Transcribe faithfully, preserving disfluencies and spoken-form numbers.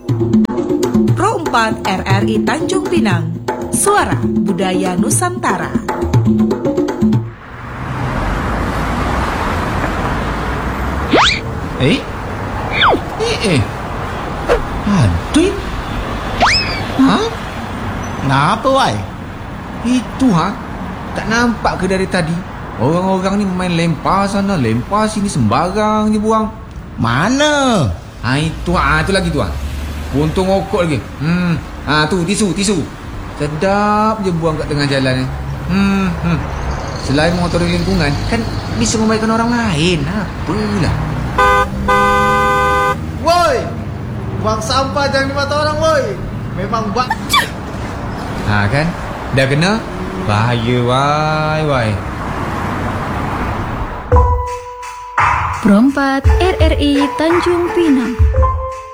Pro empat R R I Tanjung Pinang, Suara Budaya Nusantara. Eh? Eh eh. Aduh. Ha? Kenapa wai? Itu ha? Tak nampak ke dari tadi? Orang-orang ni main lempar sana, lempar sini, sembarang je buang. Mana? Ha itu ha, tu lagi tu ha. Puntung rokok lagi. Hmm. Ha tu tisu, tisu. Sedap je buang kat tengah jalan ni. Hmm, hmm. Selain mengotori lingkungan, kan bisa membaikkan orang lain. Apalah. Woi, buang sampah jangan di mata orang, woi. Memang buat. Ha kan? Dah kena? Bahaya wai wai. Pro empat R R I Tanjung Pinang.